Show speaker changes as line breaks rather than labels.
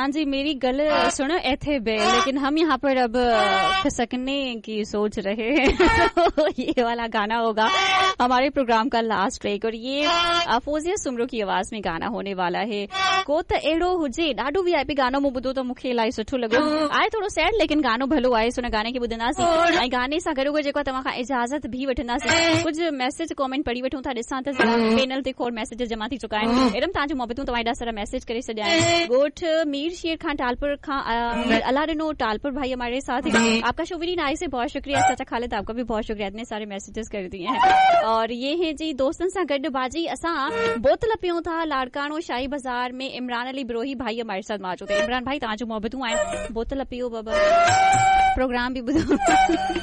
अदनान जी मेरी गल सुनो एथे बे, लेकिन हम यहाँ पर अब खिसकने की सोच रहे हैं। तो ये वाला गाना होगा हमारे प्रोग्राम का लास्ट ट्रैक, और ये फौजिया सुमरो की आवाज में गाना होने वाला है। को त एड़ो हुजे, ॾाढो वीआईपी गानो मूं ॿुधो त मूंखे इलाही सुठो लॻो। आहे थोरो सैड लेकिन गानो भलो आहे, सुन गाने खे ॿुधंदासीं ऐं गाने सां गॾोगॾु जेको तव्हां खां इजाज़त भी वठंदासीं। कुछ मैसेज कमेंट पढ़ी वठूं था, ॾिसां त पैनल ते खोड़ मैसेज जमा थी चुका आहिनि। एडम तव्हांजो मोहबतूं तव्हां एॾा सारा मैसेज करे सॼा आहिनि। गोठ मीर शेर खान टालपुर खां अल्लाह डिनो टालपुर भाई हमारे साथ हैं। आपका शो वेरी नाइस है, बहुत शुक्रिया। चाचा खालिद आपका भी बहुत शुक्रिया, इतने सारे मैसेजेस कर दिए हैं। और ये है जी दोस्तन सां गॾु बाजी असां बोतल पियूं था लाड़कानो शाही बाजार में। इमरान अली ब्रोही भाई हमारे साथ मौजूद है। इमरान भाई तव्हांजो मोहबतूं आहिनि, बोतल पियो बाबा, प्रोग्राम भी ॿुधो।